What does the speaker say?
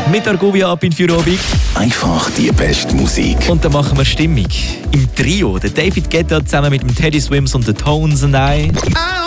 Mit Argovia ab in Feierabend. Einfach die beste Musik. Und dann machen wir Stimmung. Im Trio, der David Guetta zusammen mit dem Teddy Swims und den Tones and I.